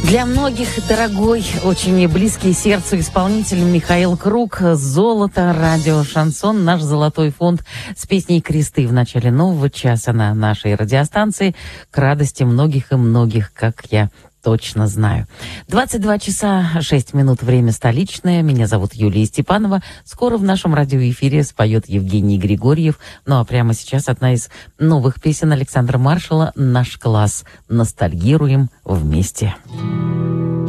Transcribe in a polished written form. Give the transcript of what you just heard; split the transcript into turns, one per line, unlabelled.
Для многих дорогой, очень близкий сердцу исполнитель Михаил Круг. «Золото», радио «Шансон», наш золотой фонд с песней «Кресты» в начале нового часа на нашей радиостанции к радости многих и многих, как я точно знаю. 22 часа 6 минут, время столичное. Меня зовут Юлия Степанова. Скоро в нашем радиоэфире споет Евгений Григорьев. Ну а прямо сейчас одна из новых песен Александра Маршала «Наш класс». Ностальгируем вместе.